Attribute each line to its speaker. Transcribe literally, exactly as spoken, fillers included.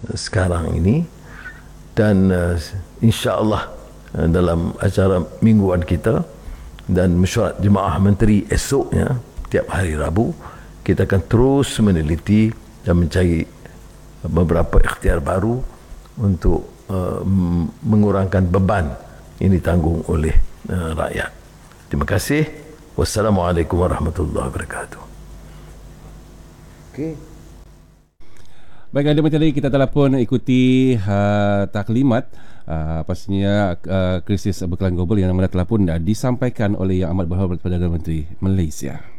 Speaker 1: sekarang ini, dan uh, insya-Allah uh, dalam acara mingguan kita dan mesyuarat jemaah menteri esoknya tiap hari Rabu, kita akan terus meneliti dan mencari beberapa ikhtiar baru untuk uh, mengurangkan beban yang ditanggung oleh uh, rakyat. Terima kasih. Wassalamualaikum warahmatullahi wabarakatuh.
Speaker 2: Okey. Baik, ada macam tadi kita telah pun ikuti uh, taklimat uh, pastinya uh, krisis bekalan global yang mana telah pun uh, disampaikan oleh Yang Amat Berhormat Perdana Menteri Malaysia.